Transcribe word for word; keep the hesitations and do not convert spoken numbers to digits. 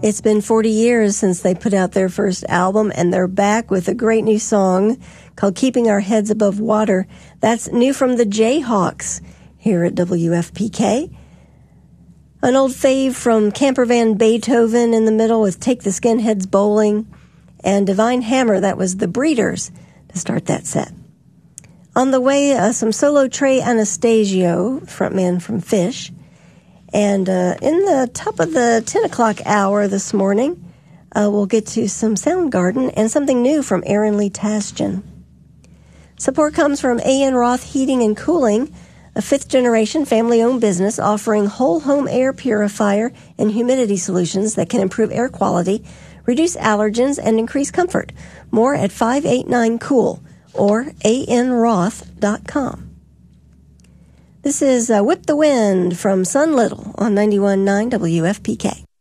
It's been forty years since they put out their first album, and they're back with a great new song called Keeping Our Heads Above Water. That's new from the Jayhawks here at W F P K. An old fave from Camper Van Beethoven in the middle with Take the Skinheads Bowling, and Divine Hammer, that was the Breeders, to start that set. On the way, uh, some solo Trey Anastasio, frontman from Fish. And uh, in the top of the ten o'clock hour this morning, uh, we'll get to some Soundgarden and something new from Aaron Lee Tasjan. Support comes from A N Roth Heating and Cooling, a fifth-generation family-owned business offering whole home air purifier and humidity solutions that can improve air quality, reduce allergens, and increase comfort. More at five eight nine cool or a n roth dot com. This is uh, Whip the Wind from Sun Little on ninety-one point nine W F P K.